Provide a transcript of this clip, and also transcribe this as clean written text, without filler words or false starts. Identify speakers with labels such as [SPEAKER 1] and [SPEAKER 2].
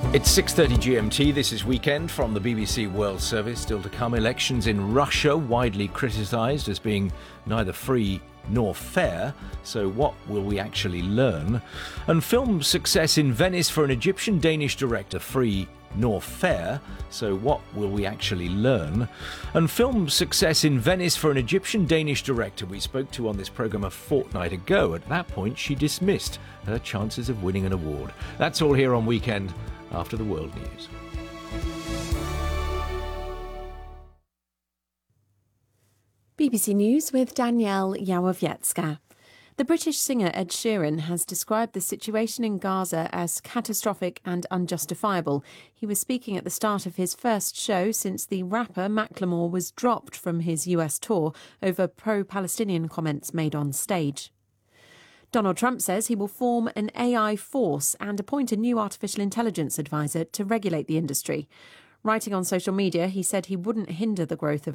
[SPEAKER 1] It's 6:30 GMT. This is Weekend from the BBC World Service. Still to come, elections in Russia, widely criticised as being neither free nor fair. So what will we actually learn? And film success in Venice for an Egyptian-Danish director, free nor fair. So what will we actually learn? And film success in Venice for an Egyptian-Danish director we spoke to on this programme a fortnight ago. At that point, she dismissed her chances of winning an award. That's all here on Weekend after the world news.
[SPEAKER 2] BBC News with Danielle Yawowiecka. The British singer Ed Sheeran has described the situation in Gaza as catastrophic and unjustifiable. He was speaking at the start of his first show since the rapper Macklemore was dropped from his US tour over pro-Palestinian comments made on stage. Donald Trump says he will form an AI force and appoint a new artificial intelligence advisor to regulate the industry. Writing on social media, he said he wouldn't hinder the growth of